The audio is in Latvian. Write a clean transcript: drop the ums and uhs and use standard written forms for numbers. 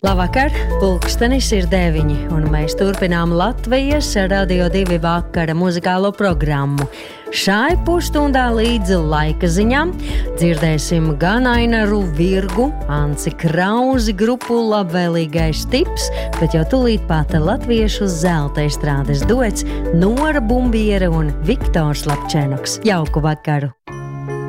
Labvakar, pulkstenis ir 9, un mēs turpinām Latvijas Radio 2 vakara muzikālo programmu. Šai pusstundā līdz laika ziņām dzirdēsim gan Ainaru Virgu, Anci Krauzi grupu Labvēlīgais tips, bet jau tūlīt pat latviešu zelta estrādes duets Nora Bumbiere un Viktors Lapčenoks. Jauku vakaru!